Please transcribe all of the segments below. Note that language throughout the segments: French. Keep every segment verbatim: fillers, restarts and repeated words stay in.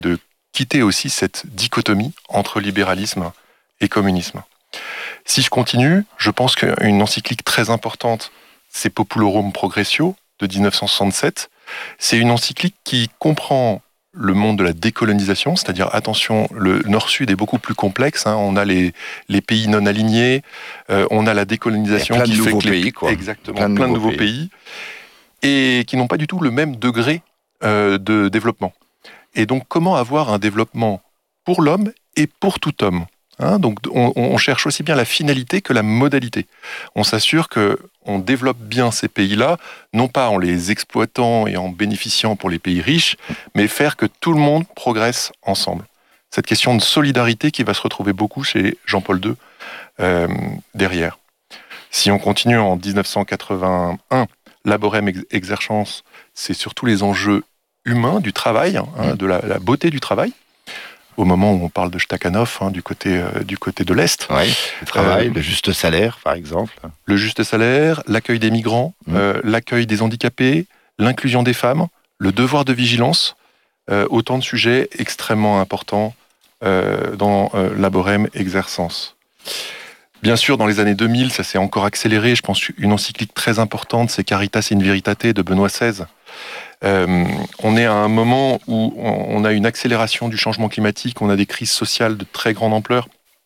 de quitter aussi cette dichotomie entre libéralisme et communisme. Si je continue, je pense qu'une encyclique très importante, c'est Populorum Progressio de dix-neuf cent soixante-sept. C'est une encyclique qui comprend le monde de la décolonisation, c'est-à-dire, attention, le Nord-Sud est beaucoup plus complexe. Hein, on a les, les pays non alignés, euh, on a la décolonisation plein qui de fait nouveaux que les, pays, quoi. exactement, Plein de plein de nouveaux nouveaux pays. pays, et qui n'ont pas du tout le même degré euh, de développement. Et donc, comment avoir un développement pour l'homme et pour tout homme, hein, donc, on, on cherche aussi bien la finalité que la modalité. On s'assure que on développe bien ces pays-là, non pas en les exploitant et en bénéficiant pour les pays riches, mais faire que tout le monde progresse ensemble. Cette question de solidarité qui va se retrouver beaucoup chez Jean-Paul deux euh, derrière. Si on continue en dix-neuf cent quatre-vingt-un, Laborem Exercens, c'est surtout les enjeux humains du travail, hein, de la, la beauté du travail. Au moment où on parle de Stakhanov, hein, du côté euh, du côté de l'Est. Oui, le travail, euh, le juste salaire, par exemple. Le juste salaire, l'accueil des migrants, mmh. euh, l'accueil des handicapés, l'inclusion des femmes, le devoir de vigilance, euh, autant de sujets extrêmement importants euh, dans euh, Laborem Exercens. Bien sûr, dans les années deux mille, ça s'est encore accéléré. Je pense qu'une encyclique très importante, c'est Caritas in Veritate de Benoît seize. Euh, on est à un moment où on a une accélération du changement climatique, on a des crises sociales de très grande ampleur,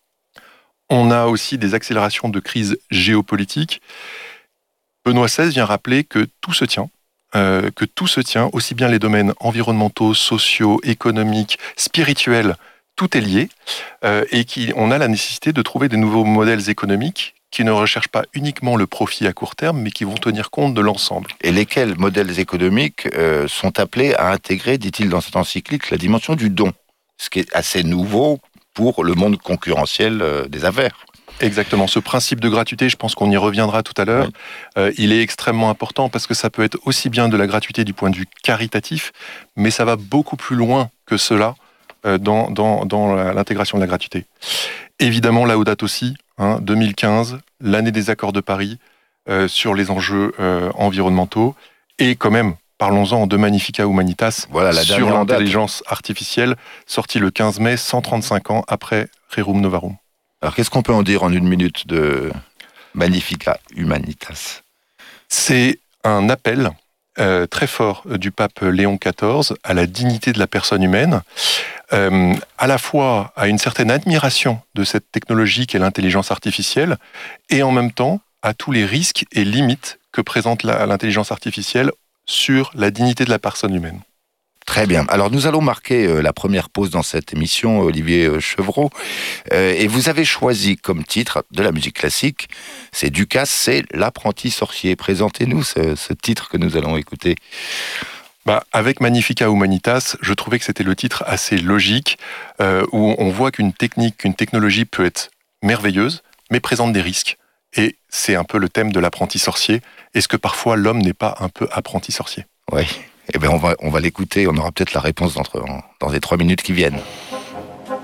on a aussi des accélérations de crises géopolitiques. Benoît seize vient rappeler que tout se tient, euh, que tout se tient, aussi bien les domaines environnementaux, sociaux, économiques, spirituels, tout est lié, euh, et qu'on a la nécessité de trouver des nouveaux modèles économiques qui ne recherchent pas uniquement le profit à court terme, mais qui vont tenir compte de l'ensemble. Et lesquels modèles économiques euh, sont appelés à intégrer, dit-il dans cette encyclique, la dimension du don, ce qui est assez nouveau pour le monde concurrentiel euh, des affaires. Exactement. Ce principe de gratuité, je pense qu'on y reviendra tout à l'heure, oui. euh, il est extrêmement important parce que ça peut être aussi bien de la gratuité du point de vue caritatif, mais ça va beaucoup plus loin que cela euh, dans, dans, dans l'intégration de la gratuité. Évidemment, Laudato Si, hein, deux mille quinze, l'année des accords de Paris euh, sur les enjeux euh, environnementaux. Et quand même, parlons-en de Magnificat Humanitas, voilà, la sur l'intelligence artificielle, sorti le quinze mai, cent trente-cinq ans après Rerum Novarum. Alors, qu'est-ce qu'on peut en dire en une minute de Magnificat Humanitas ? C'est un appel euh, très fort du pape Léon quatorze à la dignité de la personne humaine, euh, à la fois à une certaine admiration de cette technologie qu'est l'intelligence artificielle, et en même temps à tous les risques et limites que présente la, l'intelligence artificielle sur la dignité de la personne humaine. Très bien. Alors, nous allons marquer euh, la première pause dans cette émission, Olivier euh, Chevreau. Euh, et vous avez choisi comme titre de la musique classique, c'est Ducasse, c'est L'apprenti sorcier. Présentez-nous ce, ce titre que nous allons écouter. Bah, avec Magnificat Humanitas, je trouvais que c'était le titre assez logique, euh, où on voit qu'une technique, qu'une technologie peut être merveilleuse, mais présente des risques. Et c'est un peu le thème de l'apprenti sorcier. Est-ce que parfois l'homme n'est pas un peu apprenti sorcier ? Oui. Eh bien, on va, on va l'écouter, on aura peut-être la réponse dans, dans les trois minutes qui viennent.